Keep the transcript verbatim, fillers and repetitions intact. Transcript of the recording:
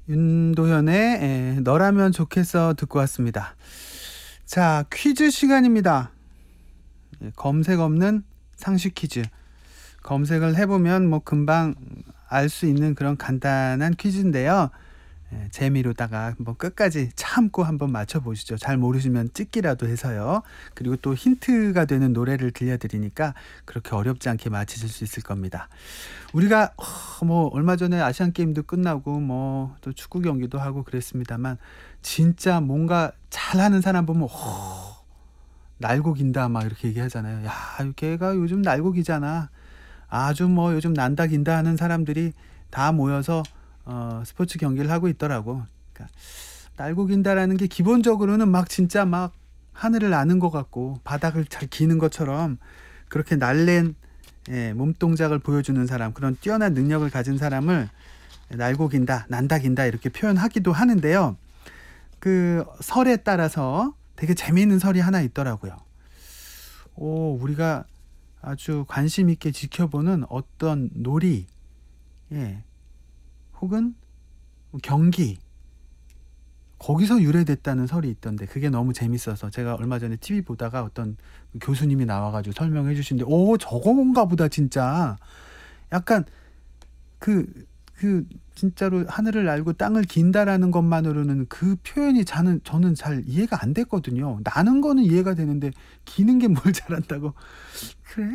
윤도현의 에, 너라면 좋겠어 듣고 왔습니다. 자, 퀴즈 시간입니다. 예, 검색 없는 상식 퀴즈. 검색을 해보면 뭐 금방 알 수 있는 그런 간단한 퀴즈인데요. 예, 재미로다가 뭐 끝까지 참고 한번 맞춰보시죠. 잘 모르시면 찍기라도 해서요. 그리고 또 힌트가 되는 노래를 들려드리니까 그렇게 어렵지 않게 맞히실 수 있을 겁니다. 우리가 어, 뭐 얼마 전에 아시안 게임도 끝나고 뭐 또 축구 경기도 하고 그랬습니다만 진짜 뭔가 잘하는 사람 보면 어, 날고 긴다 막 이렇게 얘기하잖아요. 야, 걔가 요즘 날고 기잖아. 아주 뭐 요즘 난다 긴다 하는 사람들이 다 모여서 어, 스포츠 경기를 하고 있더라고. 그러니까 날고 긴다라는 게 기본적으로는 막 진짜 막 하늘을 나는 것 같고 바닥을 잘 기는 것처럼 그렇게 날랜 예, 몸 동작을 보여주는 사람, 그런 뛰어난 능력을 가진 사람을 날고 긴다, 난다 긴다 이렇게 표현하기도 하는데요. 그 설에 따라서 되게 재미있는 설이 하나 있더라고요. 오, 우리가 아주 관심 있게 지켜보는 어떤 놀이, 예, 혹은 경기, 거기서 유래됐다는 설이 있던데 그게 너무 재밌어서 제가 얼마 전에 티비 보다가 어떤 교수님이 나와가지고 설명해 주시는데 오, 저건가 보다 진짜. 약간 그, 그 진짜로 하늘을 날고 땅을 긴다라는 것만으로는 그 표현이 저는, 저는 잘 이해가 안 됐거든요. 나는 거는 이해가 되는데 기는 게 뭘 잘한다고. 그래?